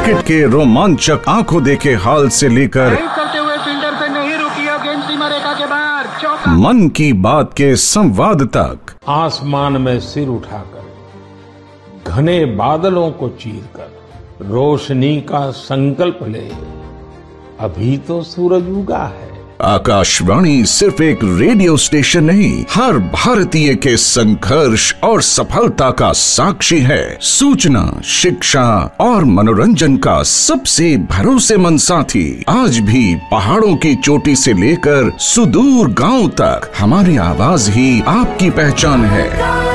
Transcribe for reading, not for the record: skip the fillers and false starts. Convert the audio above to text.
Cricket के रोमांचक आंखों देखे हाल से लेकर करते हुए फील्डर से नहीं रुकी और गेंद सीमा रेखा के बाहर, चौका। मन की बात के संवाद तक, आसमान में सिर उठाकर घने बादलों को चीरकर रोशनी का संकल्प ले, अभी तो सूरज उगा है। आकाशवाणी सिर्फ एक रेडियो स्टेशन नहीं, हर भारतीय के संघर्ष और सफलता का साक्षी है। सूचना, शिक्षा और मनोरंजन का सबसे भरोसेमंद साथी। आज भी पहाड़ों की चोटी से लेकर सुदूर गांव तक हमारी आवाज ही आपकी पहचान है।